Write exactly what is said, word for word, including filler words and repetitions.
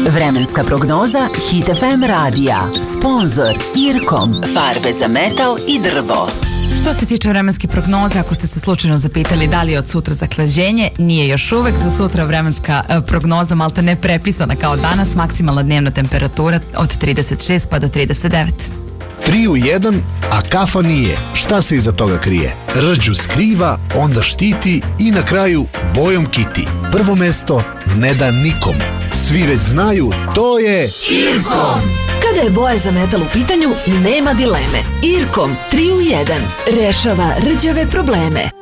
Vremenska prognoza Hit F M radija. Sponzor Irkom. Farbe za metal i drvo. Što se tiče vremenske prognoze, ako ste se slučajno zapitali da li je od sutra zaklađenje, nije još uvek. Za sutra vremenska e, prognoza malta ne prepisana kao danas, maksimalna dnevna temperatura od trideset šest pa do trideset devet. Tri u jedan, a kafa nije. Šta se iza toga krije? Rđu skriva, onda štiti i na kraju bojom kiti. Prvo mesto ne da nikom. Svi već znaju, to je Irkom. Kada je boja za metal u pitanju, nema dileme. Irkom tri u jedan rešava rđave probleme.